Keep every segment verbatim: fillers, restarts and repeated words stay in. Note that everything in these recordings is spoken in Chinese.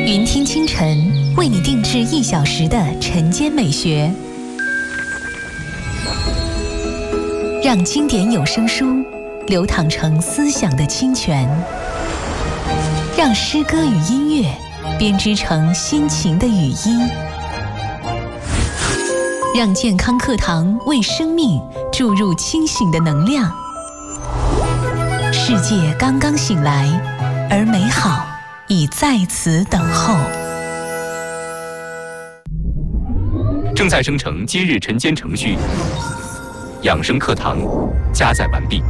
云听清晨为你定制一小时的晨间美学，让经典有声书流淌成思想的清泉，让诗歌与音乐编织成心情的语音，让健康课堂为生命注入清醒的能量。世界刚刚醒来，而美好已在此等候。 正在生成今日晨间程序，养生课堂加载完毕。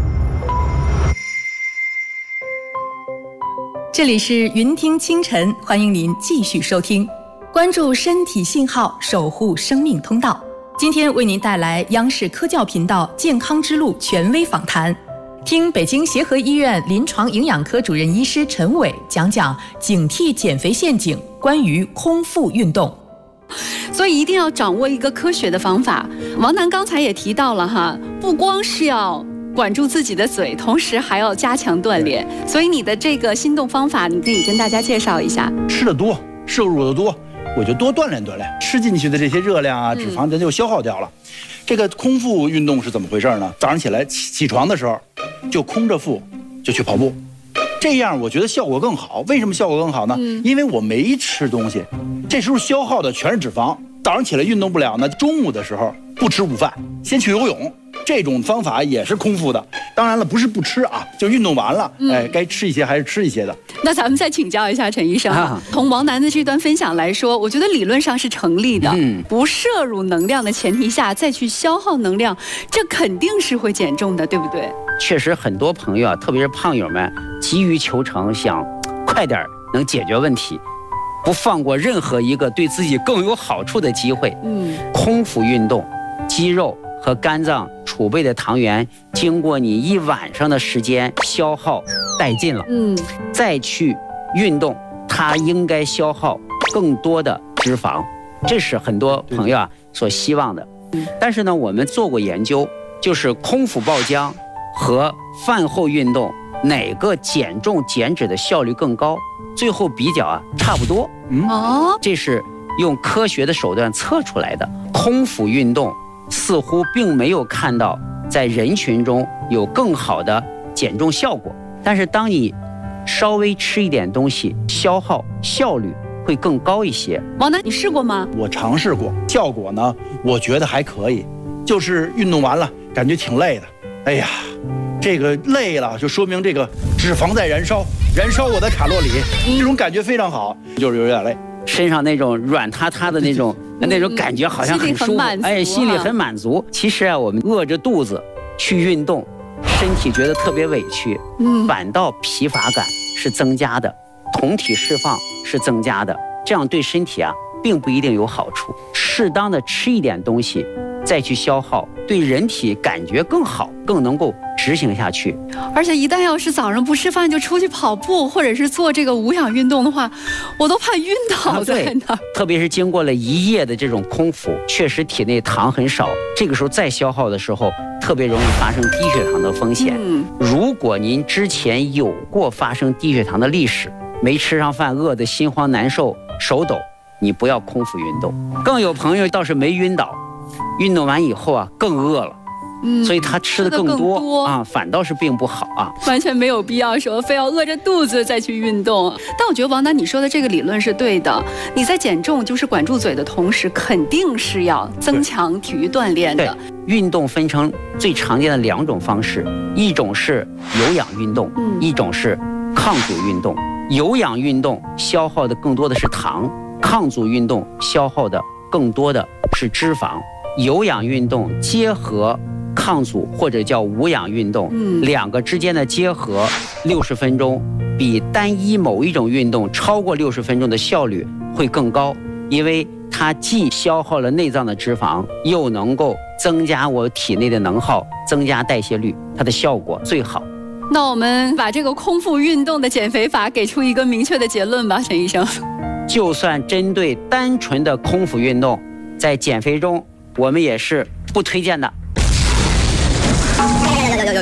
这里是云听清晨，欢迎您继续收听，关注身体信号，守护生命通道。今天为您带来央视科教频道健康之路权威访谈，听北京协和医院临床营养科主任医师陈伟讲讲警惕减肥陷阱，关于空腹运动。 所以一定要掌握一个科学的方法。王楠刚才也提到了哈，不光是要管住自己的嘴，同时还要加强锻炼。所以你的这个心动方法，你可以跟大家介绍一下。 吃的多，摄入的多，我就多锻炼锻炼，吃进去的这些热量啊、脂肪，咱就消耗掉了。嗯、这个空腹运动是怎么回事呢？早上起来起起床的时候，就空着腹就去跑步。这样我觉得效果更好。为什么效果更好呢？嗯、因为我没吃东西，这时候消耗的全是脂肪。早上起来运动不了呢，中午的时候不吃午饭，先去游泳。这种方法也是空腹的。当然了，不是不吃啊，就运动完了，嗯、哎，该吃一些还是吃一些的。 那咱们再请教一下陈医生，啊、从王楠的这段分享来说，我觉得理论上是成立的。嗯，不摄入能量的前提下再去消耗能量，这肯定是会减重的，对不对？ 确实，很多朋友啊，特别是胖友们，急于求成，想快点能解决问题，不放过任何一个对自己更有好处的机会。嗯，空腹运动，肌肉和肝脏储备的糖原，经过你一晚上的时间消耗殆尽了。嗯，再去运动，它应该消耗更多的脂肪，这是很多朋友啊所希望的。但是呢，我们做过研究，就是空腹爆浆和饭后运动哪个减重减脂的效率更高？最后比较啊差不多。嗯，哦，这是用科学的手段测出来的。空腹运动似乎并没有看到在人群中有更好的减重效果，但是当你稍微吃一点东西，消耗效率会更高一些。 王楠，你试过吗？ 我尝试过，效果呢，我觉得还可以，就是运动完了感觉挺累的。哎呀，这个累了就说明这个脂肪在燃烧，燃烧我的卡路里，这种感觉非常好，就是有点累。 身上那种软塌塌的那种那种感觉好像很舒服，哎，心里很满足。其实啊，我们饿着肚子去运动，身体觉得特别委屈，反倒疲乏感是增加的，酮体释放是增加的，这样对身体啊并不一定有好处。适当的吃一点东西，再去消耗，对人体感觉更好，更能够执行下去。 而且一旦要是早上不吃饭就出去跑步，或者是做这个无氧运动的话，我都怕晕倒在那儿。 啊、特别是经过了一夜的这种空腹，确实体内糖很少，这个时候再消耗的时候，特别容易发生低血糖的风险。嗯、如果您之前有过发生低血糖的历史，没吃上饭，饿得心慌难受、手抖，你不要空腹运动。更有朋友倒是没晕倒，运动完以后啊更饿了。嗯，所以他吃的更多, 更多啊，反倒是并不好啊， 完全没有必要说非要饿着肚子再去运动。但我觉得王楠你说的这个理论是对的，你在减重就是管住嘴的同时，肯定是要增强体育锻炼的。 对，运动分成最常见的两种方式，一种是有氧运动，嗯、一种是抗阻运动。有氧运动消耗的更多的是糖，抗阻运动消耗的更多的是脂肪。有氧运动结合抗阻或者叫无氧运动，嗯、两个之间的结合，六十分钟比单一某一种运动超过六十分钟的效率会更高，因为它既消耗了内脏的脂肪，又能够增加我体内的能耗，增加代谢率，它的效果最好。 那我们把这个空腹运动的减肥法给出一个明确的结论吧，陈医生。 就算针对单纯的空腹运动，在减肥中我们也是不推荐的。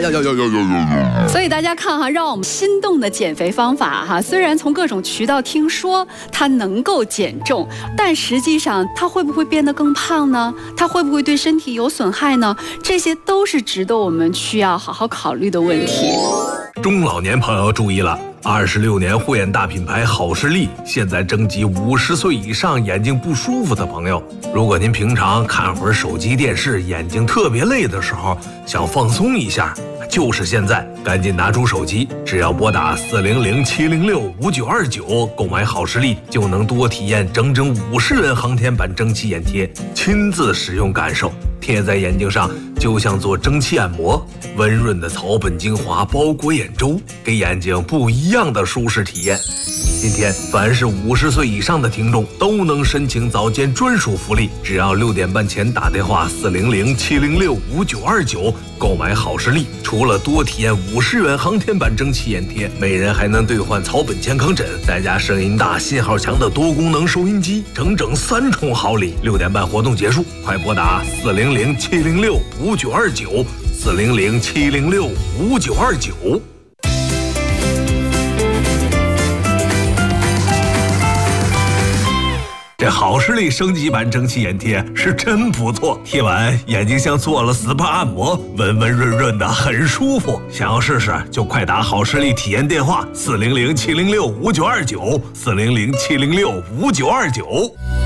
呀呀呀呀呀呀！ 所以大家看哈，让我们心动的减肥方法哈，虽然从各种渠道听说它能够减重，但实际上它会不会变得更胖呢？它会不会对身体有损害呢？这些都是值得我们需要好好考虑的问题。 中老年朋友注意了，二十六年护眼大品牌好视力现在征集五十岁以上眼睛不舒服的朋友。如果您平常看会儿手机电视，眼睛特别累的时候，想放松一下，就是现在，赶紧拿出手机，只要拨打四零零七零六五九二九购买好视力，就能多体验整整五十元航天版蒸汽眼贴，亲自使用感受。贴在眼睛上就像做蒸汽按摩，温润的草本精华包裹眼周，给眼睛不一样的舒适体验。今天凡是五十岁以上的听众都能申请早间专属福利，只要六点半前打电话四零零七零六五九二九购买好视力，除了多体验五十元航天版蒸汽眼贴，每人还能兑换草本健康枕，再加声音大、信号强的多功能收音机，整整三重好礼。六点半活动结束，快拨打四零零七零六五九二九四零零七零六五九二九。这好视力升级版蒸汽眼贴是真不错，贴完眼睛像做了 S P A 按摩，温温润润的，很舒服。想要试试就快打好视力体验电话四零零七零六五九二九四零零七零六五九二九。